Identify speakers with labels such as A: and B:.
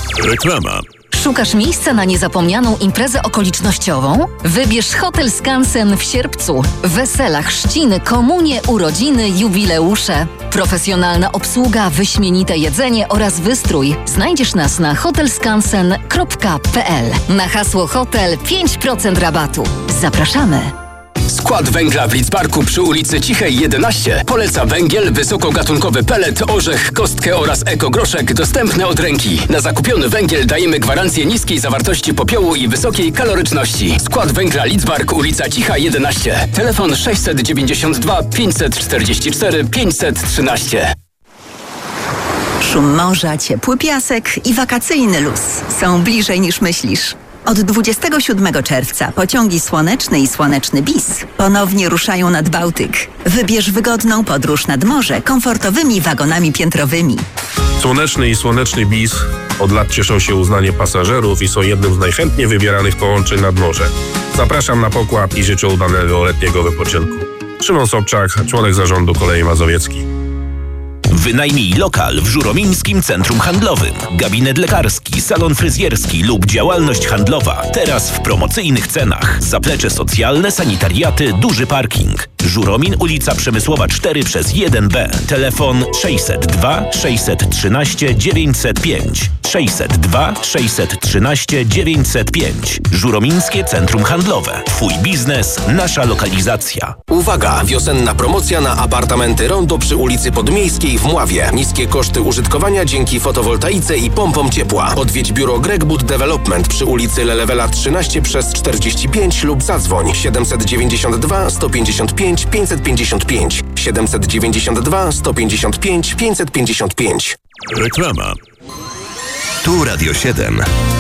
A: Reklama.
B: Szukasz miejsca na niezapomnianą imprezę okolicznościową? Wybierz Hotel Skansen w Sierpcu. Wesela, chrzciny, komunie, urodziny, jubileusze. Profesjonalna obsługa, wyśmienite jedzenie oraz wystrój. Znajdziesz nas na hotelskansen.pl. Na hasło hotel 5% rabatu. Zapraszamy!
C: Skład węgla w Lidzbarku przy ulicy Cichej 11 poleca węgiel, wysokogatunkowy pelet, orzech, kostkę oraz ekogroszek dostępne od ręki. Na zakupiony węgiel dajemy gwarancję niskiej zawartości popiołu i wysokiej kaloryczności. Skład węgla Lidzbark, ulica Cicha 11. Telefon 692 544 513.
D: Szum morza, ciepły piasek i wakacyjny luz są bliżej niż myślisz. Od 27 czerwca pociągi Słoneczny i Słoneczny Bis ponownie ruszają nad Bałtyk. Wybierz wygodną podróż nad morze komfortowymi wagonami piętrowymi.
E: Słoneczny i Słoneczny Bis od lat cieszą się uznaniem pasażerów i są jednym z najchętniej wybieranych połączeń nad morze. Zapraszam na pokład i życzę udanego letniego wypoczynku. Szymon Sobczak, członek zarządu Kolei Mazowieckiej.
F: Wynajmij lokal w Żuromińskim Centrum Handlowym. Gabinet lekarski, salon fryzjerski lub działalność handlowa. Teraz w promocyjnych cenach. Zaplecze socjalne, sanitariaty, duży parking. Żuromin, ulica Przemysłowa 4/1B. Telefon 602 613 905. 602 613 905. Żuromińskie Centrum Handlowe. Twój biznes, nasza lokalizacja.
G: Uwaga! Wiosenna promocja na apartamenty Rondo przy ulicy Podmiejskiej w Mławie. Niskie koszty użytkowania dzięki fotowoltaice i pompom ciepła. Odwiedź biuro Gregwood Development przy ulicy Lelewela 13/45 lub zadzwoń 792 155 555. 792 155 555.
A: Reklama.
F: Tu Radio 7.